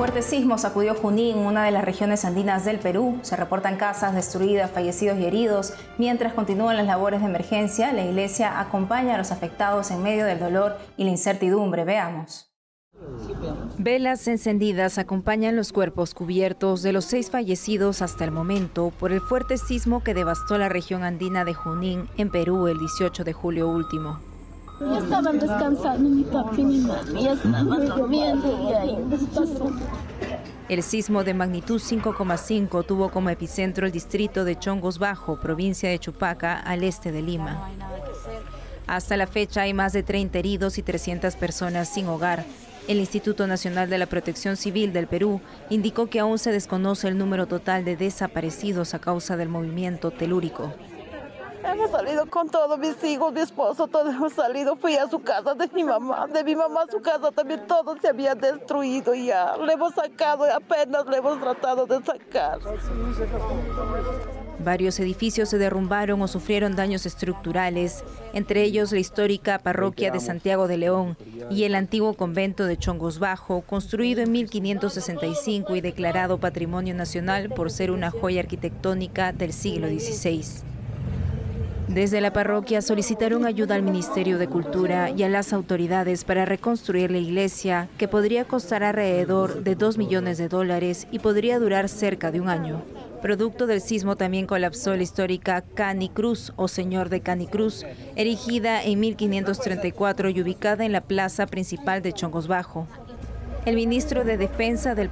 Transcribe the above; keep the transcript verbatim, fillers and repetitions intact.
fuerte sismo sacudió Junín, una de las regiones andinas del Perú. Se reportan casas destruidas, fallecidos y heridos. Mientras continúan las labores de emergencia, la iglesia acompaña a los afectados en medio del dolor y la incertidumbre. Veamos. Velas encendidas acompañan los cuerpos cubiertos de los seis fallecidos hasta el momento por el fuerte sismo que devastó la región andina de Junín, en Perú, el dieciocho de julio último. Ya estaban descansando mi papi y mi mami, ya estaban durmiendo y ahí nos pasó. El sismo de magnitud cinco coma cinco tuvo como epicentro el distrito de Chongos Bajo, provincia de Chupaca, al este de Lima. Hasta la fecha hay más de treinta heridos y trescientas personas sin hogar. El Instituto Nacional de la Protección Civil del Perú indicó que aún se desconoce el número total de desaparecidos a causa del movimiento telúrico. Hemos salido con todos mis hijos, mi esposo, todos hemos salido. Fui a su casa de mi mamá, de mi mamá a su casa también todo se había destruido ya. Le hemos sacado, apenas le hemos tratado de sacar. Varios edificios se derrumbaron o sufrieron daños estructurales, entre ellos la histórica parroquia de Santiago de León y el antiguo convento de Chongos Bajo, construido en mil quinientos sesenta y cinco y declarado Patrimonio Nacional por ser una joya arquitectónica del siglo dieciséis. Desde la parroquia solicitaron ayuda al Ministerio de Cultura y a las autoridades para reconstruir la iglesia, que podría costar alrededor de dos millones de dólares y podría durar cerca de un año. Producto del sismo también colapsó la histórica Canicruz o Señor de Canicruz, erigida en mil quinientos treinta y cuatro y ubicada en la plaza principal de Chongos Bajo. El ministro de Defensa del